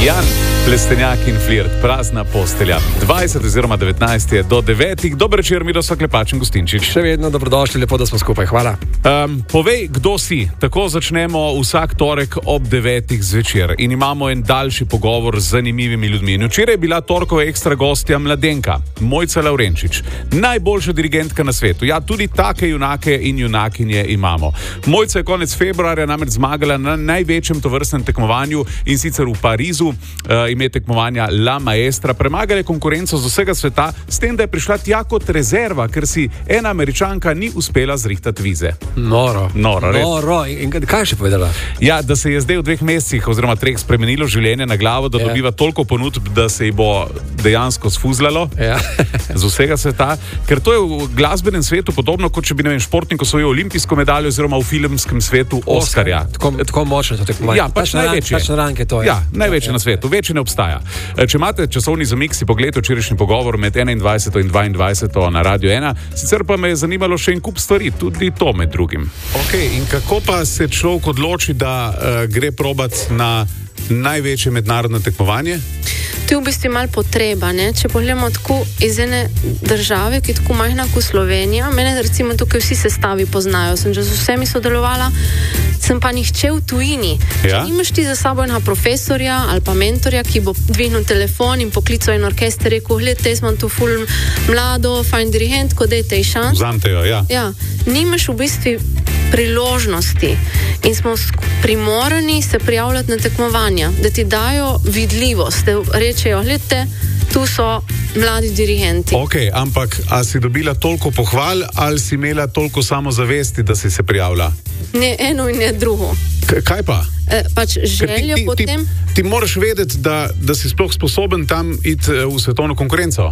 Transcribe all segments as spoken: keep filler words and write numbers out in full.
Jan Plestenjak in Flirt, prazna postelja. dvajset oziroma devetnajst je do devetih. Dober večer, Miroslav Klepač in Gustinčič. Še vedno dobrodošli, lepo, da smo skupaj. Hvala. Um, povej, kdo si. Tako začnemo vsak torek ob devetih zvečer in imamo en daljši pogovor z zanimivimi ljudmi. In včeraj je bila torkova ekstra gostja mladenka, Mojca Lavrenčič. Najboljša dirigentka na svetu. Ja, tudi take junake in junakinje imamo. Mojca je konec februarja namreč zmagala na največjem tovrstnem tekmovanju in sicer v Parizu. Uh, ime tekmovanja La Maestra. Premagala je konkurenco z vsega sveta, s tem, da je prišla tja kot rezerva, ker si ena Američanka ni uspela zrihtati vize. Noro. Noro, res. Noro. In kaj še povedala? Ja, da se je zdaj v dveh mesecih oziroma treh spremenilo življenje na glavo, da ja. dobiva toliko ponudb, da se ji bo dejansko sfuzlalo ja. z vsega sveta. Ker to je v glasbenem svetu podobno, kot če bi, ne vem, športnik osvojil olimpijsko medaljo oziroma v filmskem svetu Oskarja. Tako, tako močno to tekmovanje. Ja, pač, pač največje. Pač naranke to je. Ja, največje ja, na svetu. Večje ne obstaja. Če imate časovni zamik, si pogledajte včerajšnji pogovor med enaindvajseto in dvaindvajseto na Radio ena. Sicer pa me je zanimalo še en kup stvari, tudi to med drugim. Ok, in kako pa se človek odloči, da uh, gre probat na največje mednarodno tekmovanje? To je v bistvu malo potreba, ne? Če pogledamo tako iz ene države, ki je tako majhna kot Slovenija, mene recimo tukaj vsi sestavi poznajo, sem že z vsemi sodelovala, sem pa nihče v tujini. Ja? Če imaš ti za sabo enega profesorja ali pa mentorja, ki bo dvignil telefon in poklical en orkester, rekel, gledajte, jaz imam tu ful mlado, fajn dirigent, ko dejte ji šans. Vzamte jo, ja. Ja, nimaš v bistvu priložnosti in smo primorani se prijavljati na tekmovanja, da ti dajo vidljivost, da rečejo, gledajte, tu so mladi dirigenti. Ok, ampak a si dobila toliko pohval ali si imela toliko samozavesti, da si se prijavila? Ne eno in ne drugo. K- kaj pa? E, pač željo ti, ti, potem... Ti, ti moraš vedeti, da, da si sploh sposoben tam iti v svetovno konkurenco.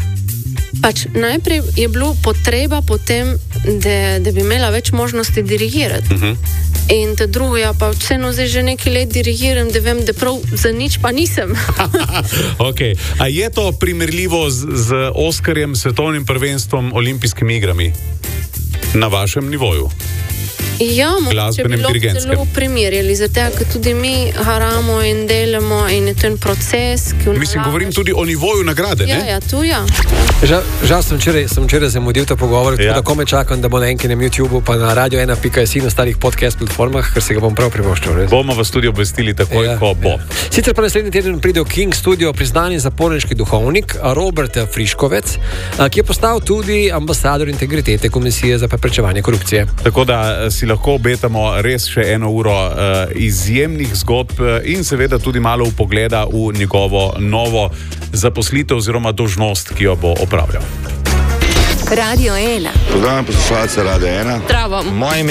Pač najprej je bilo potreba potem, da, da bi imela več možnosti dirigirati. Uh-huh. In te drugo, ja, pa vseeno zdaj že nekaj let dirigiram, da vem, da prav za nič pa nisem. Ok, a je to primerljivo z, z Oskarjem, svetovnim prvenstvom, olimpijskimi igrami? Na vašem nivoju? Ja, mogoče bi lahko zelo primerjali, zato ker tudi mi haramo in delamo in je to en proces, ki vnalaš. Mislim, govorim tudi o nivoju nagrade, ja, ne? Ja, tu ja. Žal, žal sem včeraj, sem včeraj zamudil to pogovor, ja. Tako da kome čakam, da bo na enkinem YouTubeu pa na radio ena pika si in ostalih podcast platformah, ker se ga bom prav privoščil. Res. Bomo vas tudi obvestili takoj, ja, ko bo. Ja. Sicer pa naslednji teden pride v King Studio priznani zaporniški duhovnik Robert Friškovec, ki je postal tudi ambasador integritete Komisije za preprečevanje korupcije. Tako da si lahko obetamo res še eno uro uh, izjemnih zgodb in seveda tudi malo vpogleda v njegovo novo zaposlitev oziroma dolžnost, ki jo bo opravljal. Radio ena. Pozdravljam poslušalce Radio ena. Zdravo. Moje